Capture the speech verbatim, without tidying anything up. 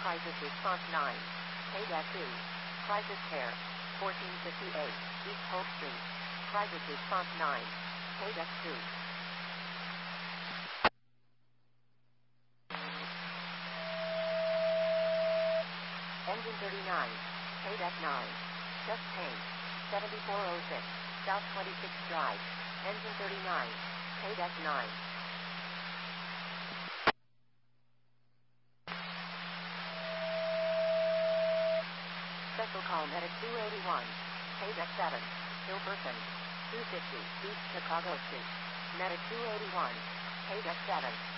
Crisis Response nine. Paydeck two. Crisis Care. fourteen fifty-eight. East Hope Street. Crisis Response nine. Paydeck two. Engine thirty-nine. Paydeck nine. Just Paint. seventy-four oh six. South twenty-sixth Drive. Engine thirty-nine. Paydeck nine. Special call Medic two eighty-one. Paydeck seven. Hilperson. two fifty. East Chicago Street. Medic two eighty-one. Paydeck seven.